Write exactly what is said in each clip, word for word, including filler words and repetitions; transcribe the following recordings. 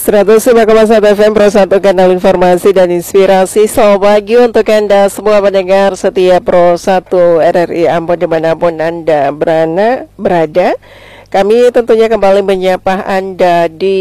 seratus lima koma satu F M Pro satu, kanal informasi dan inspirasi. Selamat pagi untuk Anda semua pendengar setia Pro satu R R I Ambon dimanapun Anda berada, berada. Kami tentunya kembali menyapa Anda di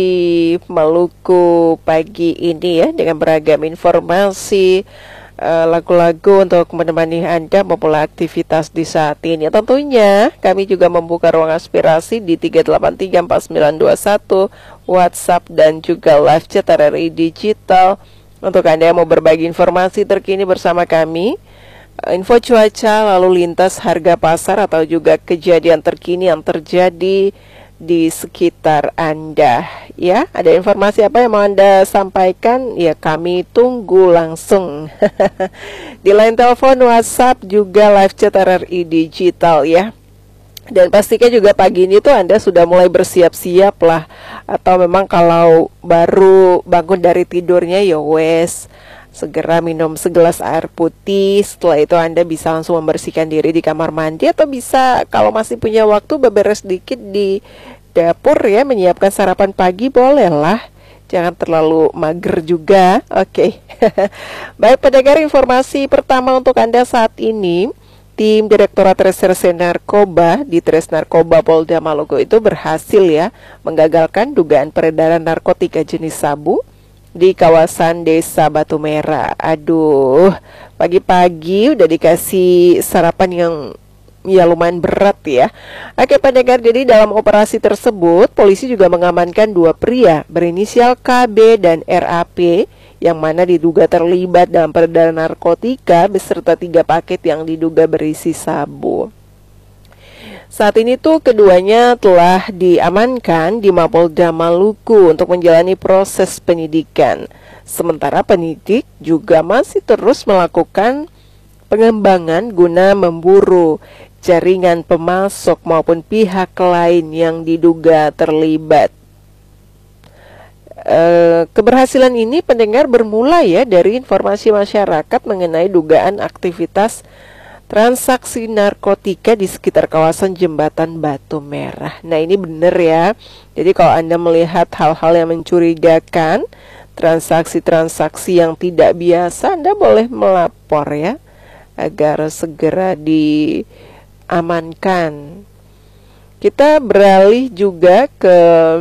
Maluku pagi ini ya, dengan beragam informasi, uh, lagu-lagu untuk menemani Anda memulai aktivitas di saat ini. Tentunya kami juga membuka ruang aspirasi di tiga delapan tiga empat sembilan dua satu WhatsApp dan juga live chat R R I Digital untuk Anda yang mau berbagi informasi terkini bersama kami, info cuaca, lalu lintas, harga pasar, atau juga kejadian terkini yang terjadi di sekitar Anda. Ya, ada informasi apa yang mau Anda sampaikan? Ya, kami tunggu langsung di line telepon, WhatsApp, juga live chat R R I Digital ya. Dan pastikan juga pagi ini tuh Anda sudah mulai bersiap-siap lah, atau memang kalau baru bangun dari tidurnya ya wes, segera minum segelas air putih. Setelah itu Anda bisa langsung membersihkan diri di kamar mandi, atau bisa kalau masih punya waktu beberes dikit di dapur ya, menyiapkan sarapan pagi, bolehlah. Jangan terlalu mager juga. Oke. Okay. Baik pendengar, informasi pertama untuk Anda saat ini. Tim Direktorat Reserse Narkoba di Tres Narkoba Polda Maluku itu berhasil ya menggagalkan dugaan peredaran narkotika jenis sabu di kawasan Desa Batu Merah. Aduh, pagi-pagi udah dikasih sarapan yang ya lumayan berat ya. Oke pendengar, jadi dalam operasi tersebut polisi juga mengamankan dua pria berinisial K B dan R A P yang mana diduga terlibat dalam peredaran narkotika beserta tiga paket yang diduga berisi sabu. Saat ini tuh keduanya telah diamankan di Mapolda Maluku untuk menjalani proses penyidikan. Sementara penyidik juga masih terus melakukan pengembangan guna memburu jaringan pemasok maupun pihak lain yang diduga terlibat. Uh, keberhasilan ini pendengar bermula ya dari informasi masyarakat mengenai dugaan aktivitas transaksi narkotika di sekitar kawasan Jembatan Batu Merah. Nah ini benar ya. Jadi kalau Anda melihat hal-hal yang mencurigakan, transaksi-transaksi yang tidak biasa, Anda boleh melapor ya, agar segera diamankan. Kita beralih juga ke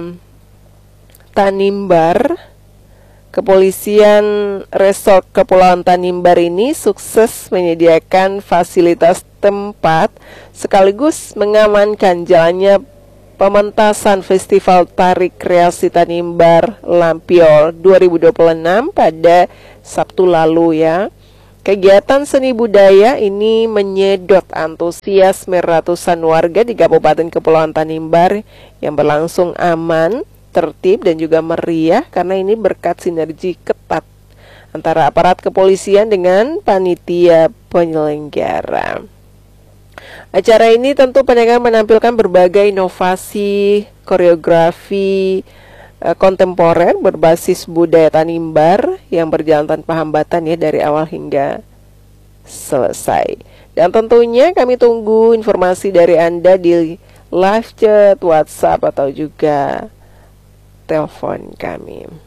Tanimbar. Kepolisian Resort Kepulauan Tanimbar ini sukses menyediakan fasilitas tempat sekaligus mengamankan jalannya pementasan Festival Tari Kreasi Tanimbar Lampior dua ribu dua puluh enam pada Sabtu lalu ya. Kegiatan seni budaya ini menyedot antusiasme ratusan warga di Kabupaten Kepulauan Tanimbar yang berlangsung aman, tertib dan juga meriah karena ini berkat sinergi ketat antara aparat kepolisian dengan panitia penyelenggara. Acara ini tentu pendengar menampilkan berbagai inovasi koreografi eh, kontemporer berbasis budaya Tanimbar yang berjalan tanpa hambatan ya dari awal hingga selesai. Dan tentunya kami tunggu informasi dari Anda di live chat, WhatsApp, atau juga telepon kami.